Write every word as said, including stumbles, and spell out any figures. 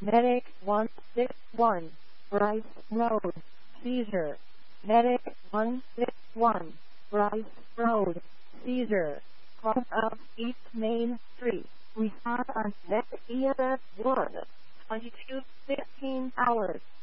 Medic one six one, Bryce Road, seizure. Medic one six one, Bryce Road, seizure. Cross of East Main Street. Respond on Medic E M S one, twenty-two fifteen hours.